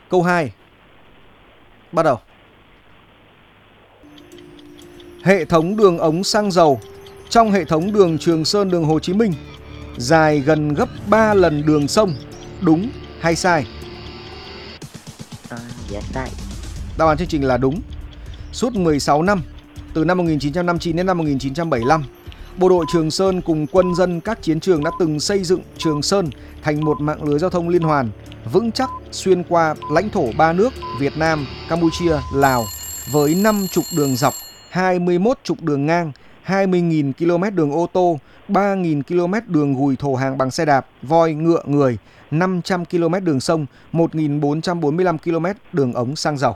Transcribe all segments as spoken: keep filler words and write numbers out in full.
Câu hai. Bắt đầu. Hệ thống đường ống xăng dầu trong hệ thống đường Trường Sơn, đường Hồ Chí Minh dài gần gấp ba lần đường sông. Đúng hay sai? À, dạ sai. Đáp án chương trình là đúng. Suốt mười sáu năm, từ năm một nghìn chín trăm năm mươi chín đến năm một nghìn chín trăm bảy mươi lăm, Bộ đội Trường Sơn cùng quân dân các chiến trường đã từng xây dựng Trường Sơn thành một mạng lưới giao thông liên hoàn, vững chắc xuyên qua lãnh thổ ba nước Việt Nam, Campuchia, Lào với năm trục đường dọc, hai mươi mốt trục đường ngang, hai mươi nghìn ki lô mét đường ô tô, ba nghìn ki lô mét đường gùi thổ hàng bằng xe đạp, voi, ngựa, người, năm trăm ki lô mét đường sông, một nghìn bốn trăm bốn mươi lăm ki lô mét đường ống xăng dầu.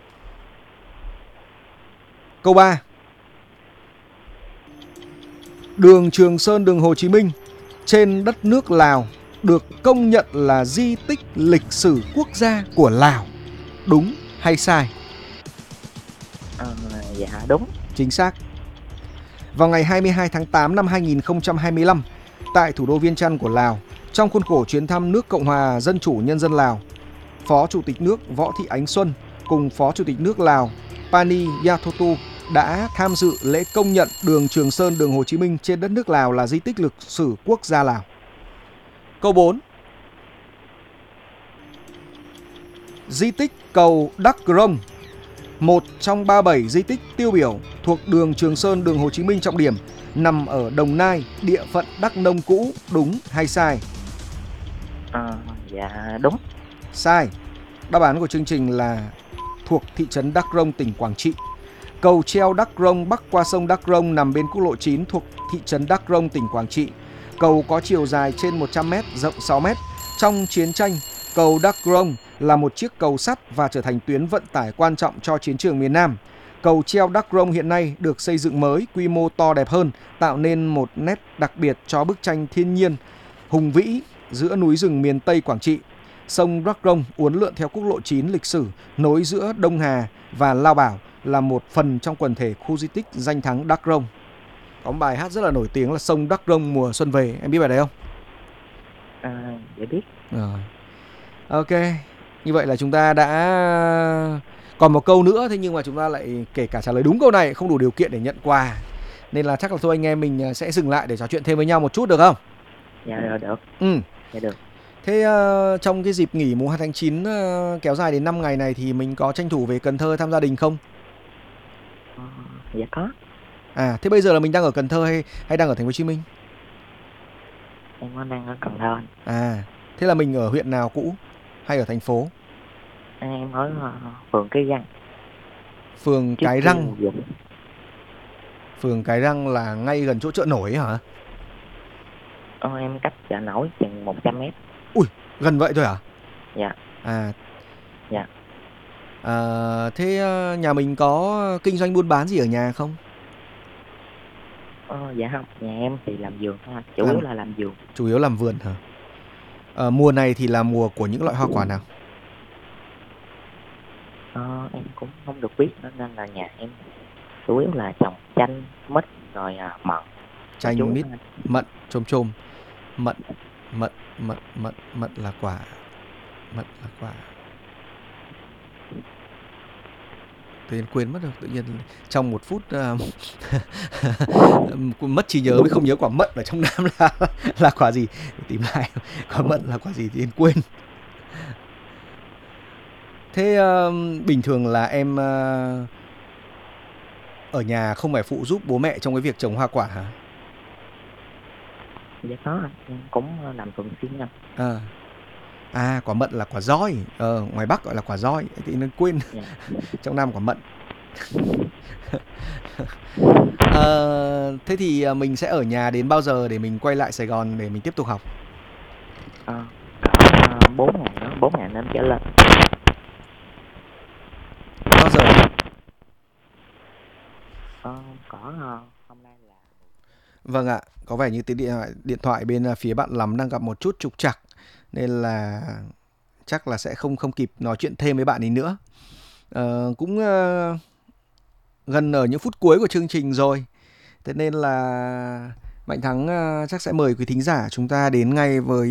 Câu ba. Đường Trường Sơn, đường Hồ Chí Minh trên đất nước Lào được công nhận là di tích lịch sử quốc gia của Lào. Đúng hay sai? À, dạ đúng. Chính xác. Vào ngày hai mươi hai tháng tám năm hai nghìn không trăm hai mươi lăm, tại thủ đô Viêng Chăn của Lào, trong khuôn khổ chuyến thăm nước Cộng hòa Dân chủ Nhân dân Lào, Phó Chủ tịch nước Võ Thị Ánh Xuân cùng Phó Chủ tịch nước Lào Pani Yathotu đã tham dự lễ công nhận đường Trường Sơn, đường Hồ Chí Minh trên đất nước Lào là di tích lịch sử quốc gia Lào. Câu bốn. Di tích cầu Đắc Rông, một trong ba mươi bảy di tích tiêu biểu thuộc đường Trường Sơn, đường Hồ Chí Minh trọng điểm, nằm ở Đồng Nai, địa phận Đắk Nông cũ. Đúng hay sai? À, dạ đúng. Sai. Đáp án của chương trình là thuộc thị trấn Đắk Rông, tỉnh Quảng Trị. Cầu treo Đắk Rông bắc qua sông Đắk Rông nằm bên quốc lộ chín thuộc thị trấn Đắk Rông, tỉnh Quảng Trị. Cầu có chiều dài trên một trăm mét, rộng sáu mét. Trong chiến tranh, cầu Đắk Rông là một chiếc cầu sắt và trở thành tuyến vận tải quan trọng cho chiến trường miền Nam. Cầu treo Đắk Rông hiện nay được xây dựng mới, quy mô to đẹp hơn, tạo nên một nét đặc biệt cho bức tranh thiên nhiên hùng vĩ giữa núi rừng miền Tây Quảng Trị. Sông Đắk Rông uốn lượn theo quốc lộ chín lịch sử nối giữa Đông Hà và Lao Bảo, là một phần trong quần thể khu di tích danh thắng Đắk Rông. Có một bài hát rất là nổi tiếng là Sông Đắk Rông mùa xuân về. Em biết bài đấy không? À, dạ biết. Rồi. Ok. Như vậy là chúng ta đã còn một câu nữa, thế nhưng mà chúng ta lại kể cả trả lời đúng câu này không đủ điều kiện để nhận quà. Nên là chắc là thôi anh em mình sẽ dừng lại để trò chuyện thêm với nhau một chút được không? Dạ rồi, được. Ừ. Dạ được. Thế uh, trong cái dịp nghỉ mùng hai tháng chín uh, kéo dài đến năm ngày này thì mình có tranh thủ về Cần Thơ thăm gia đình không? À, dạ có. À, thế bây giờ là mình đang ở Cần Thơ hay hay đang ở thành phố Hồ Chí Minh? Em đang ở Cần Thơ. À, thế là mình ở huyện nào cũ hay ở thành phố? Em ở uh, phường Cái Răng. Phường Trước Cái Răng. Dũng. Phường Cái Răng là ngay gần chỗ chợ nổi hả? Ờ, em cách chợ nổi chừng một trăm mét. Ui, gần vậy thôi hả? Dạ. À. Dạ. À, thế nhà mình có kinh doanh buôn bán gì ở nhà không? Ờ, dạ không, nhà em thì làm vườn thôi, chủ làm, yếu là làm vườn. Chủ yếu làm vườn hả? À, mùa này thì là mùa của những loại hoa quả nào? Ờ, em cũng không được biết nên là nhà em chủ yếu là trồng chanh, mít rồi à, mận. Chanh, mít, mận, chôm chôm. Mận, mận, mận, mận, mận là quả. Mận là quả. Tự nhiên quên mất rồi, tự nhiên trong một phút uh, mất trí nhớ mới không nhớ quả mận ở trong Nam là là quả gì. Tìm lại quả mận là quả gì thì quên. Thế uh, bình thường là em uh, ở nhà không phải phụ giúp bố mẹ trong cái việc trồng hoa quả hả? Dạ có, em cũng làm thường xuyên nha. À. À, quả mận là quả roi, ờ, ngoài Bắc gọi là quả roi thì nên quên. Yeah. Trong Nam quả mận. à, thế thì mình sẽ ở nhà đến bao giờ để mình quay lại Sài Gòn để mình tiếp tục học? À, cỡ bốn ngày nữa, bốn ngày nên trở lên. Bao giờ? À, cỡ hôm nay là. Vâng ạ, có vẻ như tiếng điện thoại, điện thoại bên phía bạn Lắm đang gặp một chút trục trặc nên là chắc là sẽ không không kịp nói chuyện thêm với bạn ấy nữa. À, cũng uh, gần ở những phút cuối của chương trình rồi. Thế nên là Mạnh Thắng uh, chắc sẽ mời quý thính giả chúng ta đến ngay với